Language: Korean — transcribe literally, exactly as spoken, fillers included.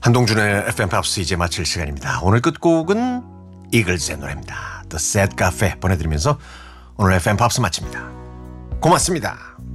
한동준의 에프엠 팝스 이제 마칠 시간입니다. 오늘 끝곡은 이글스의 노래입니다. The Sad Cafe 보내드리면서 오늘 에프엠 팝스 마칩니다. 고맙습니다.